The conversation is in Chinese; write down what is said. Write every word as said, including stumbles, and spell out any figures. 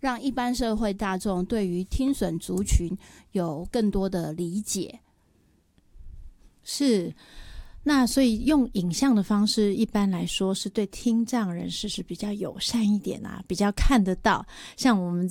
让一般社会大众对于听损族群有更多的理解。 是，那所以用影像的方式一般来说是对听障人士是比较友善一点啊，比较看得到。像我们